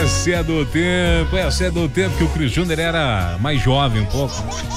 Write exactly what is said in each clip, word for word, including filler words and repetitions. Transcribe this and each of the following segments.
Essa é do tempo, essa é do tempo que o Cris Júnior era mais jovem um pouco.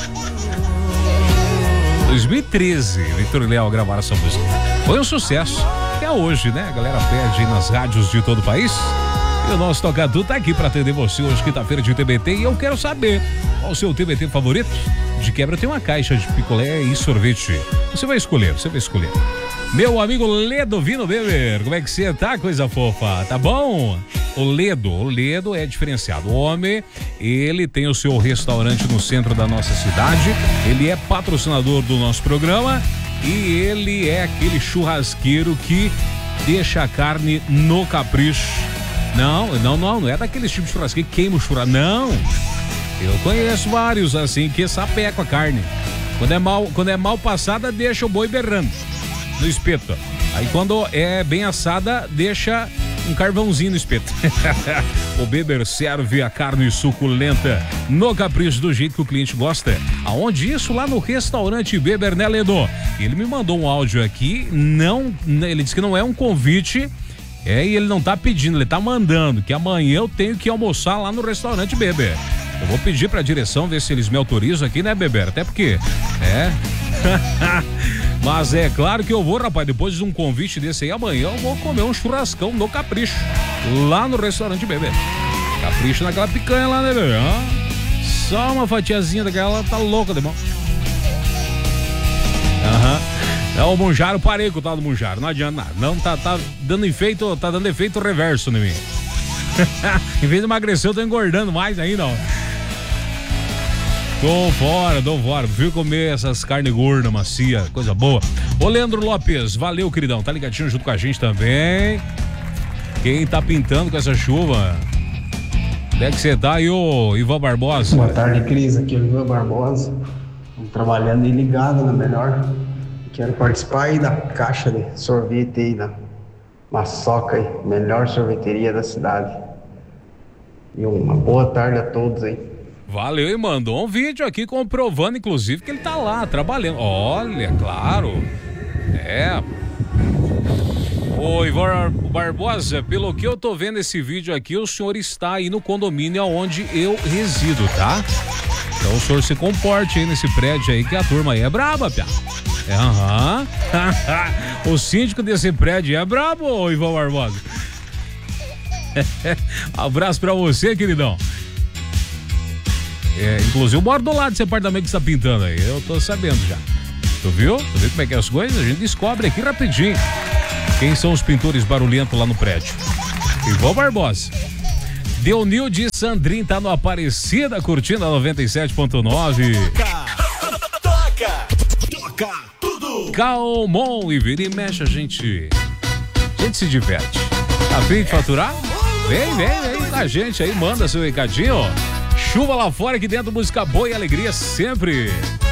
dois mil e treze, Victor e Léo gravaram essa música. Foi um sucesso. Até hoje, né? A galera pede aí nas rádios de todo o país. E o nosso Tocadu tá aqui pra atender você hoje, quinta-feira de T B T. E eu quero saber qual o seu T B T favorito. De quebra tem uma caixa de picolé e sorvete. Você vai escolher, você vai escolher. Meu amigo Ledo Vino Beber, como é que você tá, coisa fofa? Tá bom? O Ledo, o Ledo é diferenciado. O homem, ele tem o seu restaurante no centro da nossa cidade. Ele é patrocinador do nosso programa. E ele é aquele churrasqueiro que deixa a carne no capricho. Não, não, não, não é daquele tipo de churrasqueiro que queima o churrasco. Não. Eu conheço vários assim que sapeca a carne. Quando é mal, quando é mal passada, deixa o boi berrando no espeto. Aí quando é bem assada, deixa um carvãozinho no espeto. O Beber serve a carne suculenta no capricho do jeito que o cliente gosta. Aonde isso? Lá no restaurante Beber, né, Ledo? Ele me mandou um áudio aqui, não, ele disse que não é um convite, é, e ele não tá pedindo, ele tá mandando, que amanhã eu tenho que almoçar lá no restaurante Beber. Eu vou pedir pra direção ver se eles me autorizam aqui, né, Beber? Até porque, é... Mas é claro que eu vou, rapaz, depois de um convite desse aí, amanhã eu vou comer um churrascão no Capricho, lá no restaurante Bebê. Capricho naquela picanha lá, né, Bebê? Ah, só uma fatiazinha daquela, tá louca, demão. Aham. É o Munjaro, parei com o tal do Munjaro, não adianta nada. Não, tá, tá dando efeito, tá dando efeito reverso em mim. Em vez de emagrecer, eu tô engordando mais ainda, ó. Tô fora, tô fora. Prefiro comer essas carnes gordas, macia, coisa boa. Ô, Leandro Lopes, valeu, queridão. Tá ligadinho junto com a gente também. Quem tá pintando com essa chuva? Onde é que você tá aí, ô Ivan Barbosa? Boa tarde, Cris. Aqui é o Ivan Barbosa. Estamos trabalhando e ligado na melhor. Quero participar aí da caixa de sorvete aí da Maçoca aí. Melhor sorveteria da cidade. E uma boa tarde a todos aí. Valeu, e mandou um vídeo aqui comprovando, inclusive, que ele tá lá trabalhando. Olha, claro. É. Ô, Ivan Barbosa, pelo que eu tô vendo esse vídeo aqui, o senhor está aí no condomínio onde eu resido, tá? Então o senhor se comporte aí nesse prédio aí, que a turma aí é braba, piá. É, aham. O síndico desse prédio é brabo, ô Ivan Barbosa. Abraço pra você, queridão. É, inclusive eu moro do lado desse apartamento que você tá pintando aí, eu tô sabendo já. Tu viu? Tu viu como é que é as coisas? A gente descobre aqui rapidinho quem são os pintores barulhentos lá no prédio. Ivan Barbosa. Deunil de Sandrin tá no Aparecida, curtindo a noventa e sete ponto nove. Toca, toca, toca tudo. Calmon, e vira e mexe, a gente a gente se diverte. Tá fim de faturar? Vem, vem, vem com a gente aí, manda seu recadinho. Chuva lá fora, aqui dentro, música boa e alegria sempre.